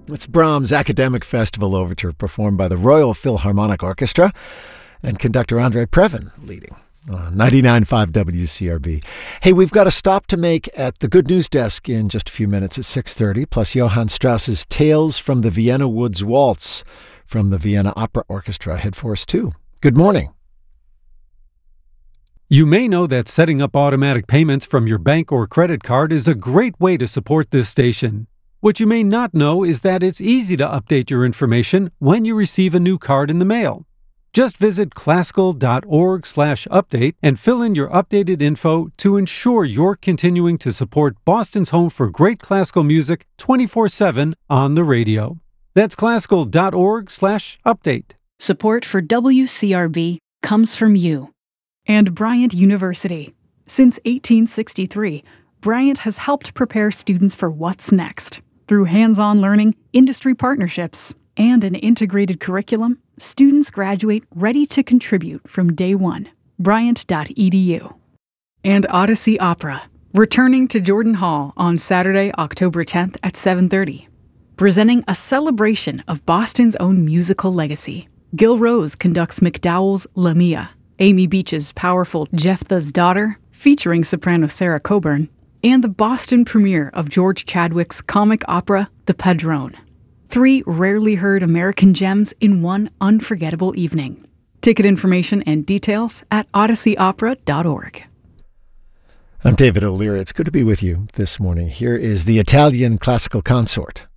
It's Brahms' Academic Festival Overture performed by the Royal Philharmonic Orchestra and conductor Andre Previn leading. 99.5 WCRB. Hey, we've got a stop to make at the Good News Desk in just a few minutes at 6:30, plus Johann Strauss's Tales from the Vienna Woods Waltz from the Vienna Opera Orchestra ahead for us too. Good morning. You may know that setting up automatic payments from your bank or credit card is a great way to support this station. What you may not know is that it's easy to update your information when you receive a new card in the mail. Just visit classical.org/update and fill in your updated info to ensure you're continuing to support Boston's home for great classical music 24/7 on the radio. That's classical.org/update. Support for WCRB comes from you. And Bryant University. Since 1863, Bryant has helped prepare students for what's next. Through hands-on learning, industry partnerships, and an integrated curriculum, students graduate ready to contribute from day one. Bryant.edu. And Odyssey Opera, returning to Jordan Hall on Saturday, October 10th at 7:30. Presenting a celebration of Boston's own musical legacy. Gil Rose conducts MacDowell's Lamia, Amy Beach's powerful Jephthah's Daughter, featuring soprano Sarah Coburn, and the Boston premiere of George Chadwick's comic opera, The Padrone. 3 rarely heard American gems in one unforgettable evening. Ticket information and details at odysseyopera.org. I'm David O'Leary. It's good to be with you this morning. Here is the Italian Classical Consort.